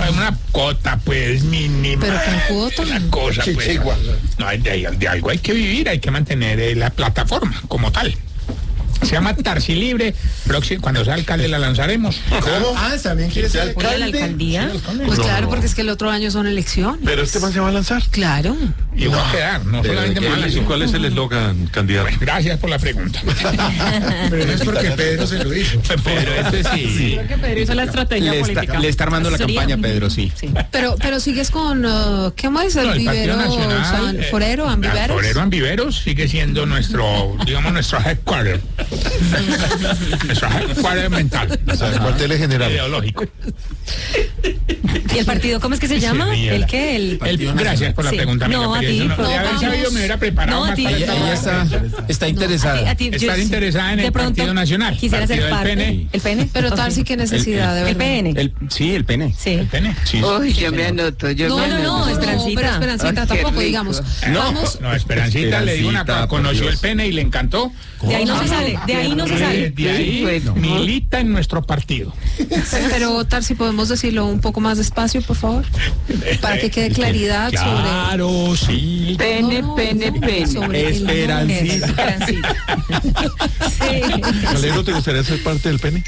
una cuota, pues, mínima. ¿Pero con cuota? Una cosa, pues. No, de algo hay que vivir, hay que mantener la plataforma como tal. Se llama Tarsi Libre. Cuando sea alcalde la lanzaremos. ¿Cómo? ¿También quiere ser alcalde? ¿La alcaldía? Pues claro, porque es que el otro año son elecciones. Pero este man se va a lanzar. Claro. Y va a quedar, no solamente más. ¿Cuál es el eslogan, candidato? Bueno, gracias por la pregunta. Pero no es porque Pedro se lo hizo. Pero este sí. Creo que Pedro hizo la estrategia política. Le está armando la campaña, Pedro, sí. Pero sigues con, ¿qué más es el vivero Forero, Ambiveros? Forero Ambiveros sigue siendo nuestro, digamos, nuestro headquarter. Nuestro headquarter mental. O sea, el cuartel general. Ideológico. ¿Y el partido cómo es que se llama? ¿El qué? Gracias por la pregunta. No, a ti. De haber sabido me hubiera preparado más para Ella está interesada. Estás interesada en el Partido Nacional. Quisiera ser parte. ¿El PN? Pero Tarsi, qué necesidad, de verdad. El PN. Sí, el pene. Sí. ¿El PN? Sí. Uy, yo me anoto, No, Esperancita. pero Esperancita Ay, qué tampoco, rico. digamos. Vamos, No, Esperancita le digo una cosa, conoció el PN y le encantó. De ahí no se sale, de ahí no se sale. De ahí Bueno. milita en nuestro partido. pero Tarsi, ¿podemos decirlo un poco más despacio, por favor? Para que quede claridad sobre... Claro, sí. Pene, No, pene, no, pene. sobre el Esperancita. Esperancita. Sí. ¿Calero te gustaría ser parte del pene?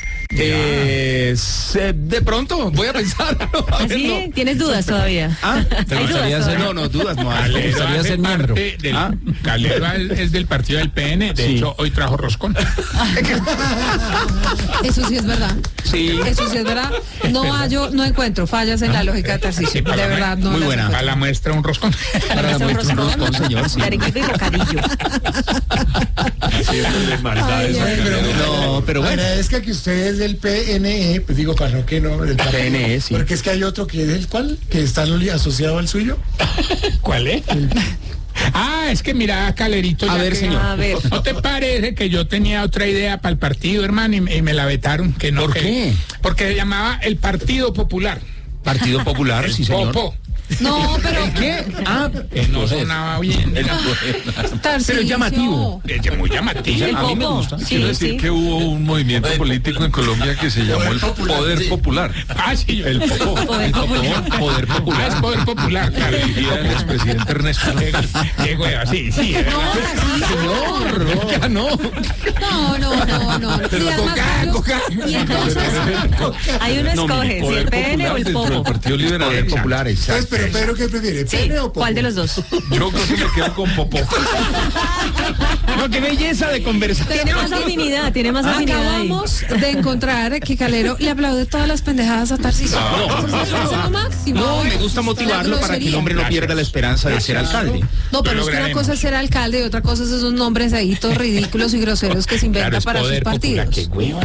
De pronto, voy a pensar. ¿Sí? ¿Tienes dudas todavía? ¿Te ¿Hay gustaría dudas ser? todavía? No, dudas no hay. Me Calero gustaría hace ser miembro. parte Calero es del partido del PN, de hecho hoy trajo roscón. Eso sí es verdad. Sí. Eso sí es verdad. No encuentro fallas en la lógica de Tarcisio. De verdad, no. Muy las buena. encuentro. Para la muestra un roscón. Para la muestra un roscón, señor. Sí. Arequipe y bocadillo. No, pero bueno. Agradezca que usted es del PNE, pues digo, para no que no. Del PNE, sí. Porque es que hay otro que es el cual, que está asociado al suyo. ¿Cuál es? Es que mira, Calerito. A ver, señor. A ver. ¿No te parece que yo tenía otra idea para el partido, hermano, y me la vetaron? Que no, ¿Por qué? Porque se llamaba el Partido Popular. Partido Popular, sí, señor. Popo. No, pero... ¿Qué? Que no sonaba bien. Tarcisio. Pero es llamativo. Es muy llamativo. El A mí me Popo. gusta. Sí, Quiero decir sí. que hubo un movimiento político en Colombia que se llamó el Poder Popular. Sí, El Popó. Poder popular. Poder es Popular. Poder Popular, claro. Dirigida por el expresidente Ernesto. Qué hueva, sí. Señor, ya no. No. Pero Y además, coca. y entonces, Hay uno escoge, si el PN o el dentro del Popo. Partido Liberal. Poder Popular, exacto. Entonces, pero Pedro, ¿qué prefiere? Sí, ¿Pene o popo? ¿cuál de los dos? Yo creo que me quedo con Popó. No, qué belleza de conversación. Tiene más afinidad, tiene más afinidad ahí. acabamos de encontrar que Calero le aplaude todas las pendejadas a Tarcisio. Eso es lo máximo. No, me gusta motivarlo para que el hombre no pierda la esperanza de ser alcalde. No, pero Lo es que una lograremos. cosa es ser alcalde y otra cosa es esos nombres ahí todos ridículos y groseros que se inventa para sus partidos. Qué hueva.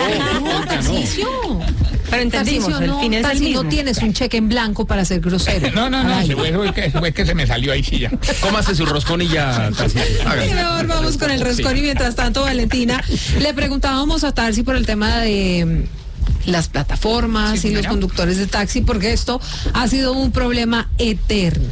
No, Tarcisio. Pero entendimos, Tarcisio, el fin es el Tarcisio, mismo. no tienes un cheque en blanco para ser grosero. No, Ay. fue que se me salió ahí, sí ya. Cómase su roscón y ya. Y mejor vamos con el roscón y mientras tanto, Valentina, le preguntábamos a Tarsi por el tema de las plataformas y los conductores de taxi, porque esto ha sido un problema eterno.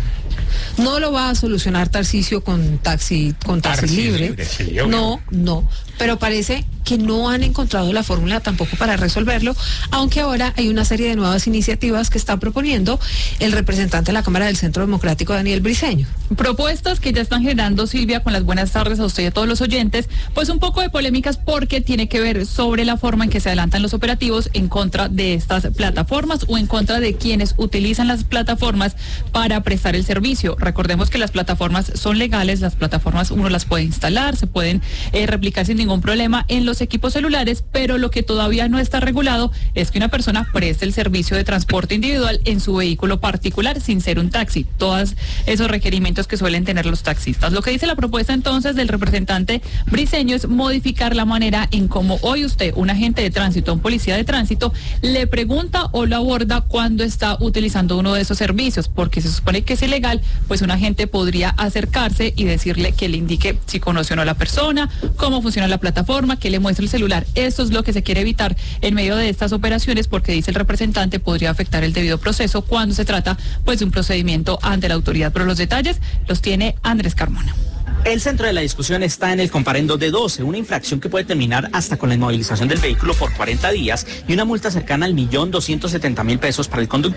No lo va a solucionar Tarcisio con taxi libre. Sí, obvio. No, pero parece que no han encontrado la fórmula tampoco para resolverlo, aunque ahora hay una serie de nuevas iniciativas que está proponiendo el representante de la Cámara del Centro Democrático, Daniel Briceño. Propuestas que ya están generando, Silvia, con las buenas tardes a usted y a todos los oyentes, pues un poco de polémicas porque tiene que ver sobre la forma en que se adelantan los operativos en contra de estas plataformas o en contra de quienes utilizan las plataformas para prestar el servicio. Recordemos que las plataformas son legales, las plataformas uno las puede instalar, se pueden replicar sin ningún problema en los equipos celulares, pero lo que todavía no está regulado es que una persona preste el servicio de transporte individual en su vehículo particular sin ser un taxi. Todos esos requerimientos que suelen tener los taxistas. Lo que dice la propuesta entonces del representante Briceño es modificar la manera en cómo hoy usted, un agente de tránsito, un policía de tránsito, le pregunta o lo aborda cuando está utilizando uno de esos servicios, porque se supone que es ilegal, pues un agente podría acercarse y decirle que le indique si conoce o no a la persona, cómo funciona la plataforma, que le muestre el celular. Esto es lo que se quiere evitar en medio de estas operaciones, porque dice el representante podría afectar el debido proceso cuando se trata pues de un procedimiento ante la autoridad. Pero los detalles los tiene Andrés Carmona. El centro de la discusión está en el comparendo de 12, una infracción que puede terminar hasta con la inmovilización del vehículo por 40 días y una multa cercana al 1.270.000 pesos para el conductor.